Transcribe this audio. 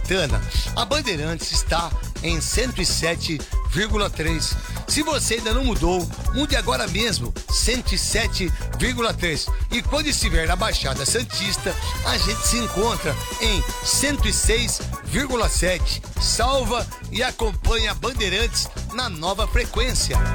Santana. A Bandeirantes está em 107,3. Se você ainda não mudou, mude agora mesmo, 107,3. E quando estiver na Baixada Santista, a gente se encontra em 106,7. Salva e acompanha a Bandeirantes na nova frequência.